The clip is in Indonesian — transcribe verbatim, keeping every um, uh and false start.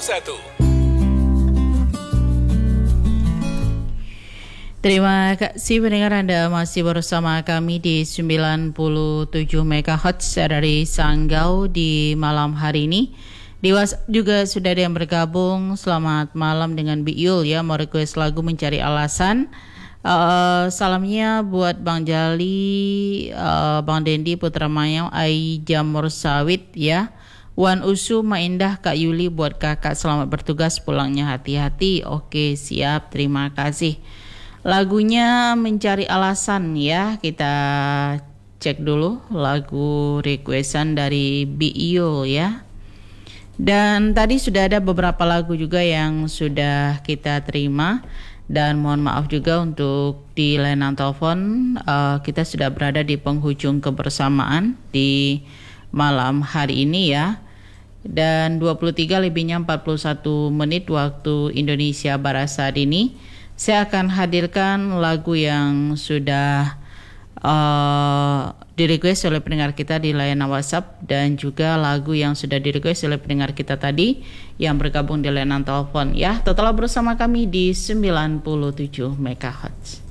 satu. Terima kasih pendengar, Anda masih bersama kami di sembilan puluh tujuh megahertz dari Sanggau di malam hari ini. Di WhatsApp juga sudah ada yang bergabung. Selamat malam dengan Biul ya, mau request lagu Mencari Alasan. Uh, salamnya buat Bang Jali, uh, Bang Dendi, Putra Mayang, Ai Jamur Sawit ya. Wan Usu, Maindah, Kak Yuli, buat kakak selamat bertugas, pulangnya hati-hati. Oke, siap, terima kasih. Lagunya Mencari Alasan ya, kita cek dulu lagu requestan dari Biul ya. Dan tadi sudah ada beberapa lagu juga yang sudah kita terima. Dan mohon maaf juga untuk di layanan telepon, uh, kita sudah berada di penghujung kebersamaan di malam hari ini ya. Dan dua puluh tiga lebihnya empat puluh satu menit waktu Indonesia Barat saat ini. Saya akan hadirkan lagu yang sudah uh, direquest oleh pendengar kita di layanan WhatsApp, dan juga lagu yang sudah direquest oleh pendengar kita tadi yang bergabung di layanan telepon ya. Tetaplah bersama kami di sembilan puluh tujuh megahertz.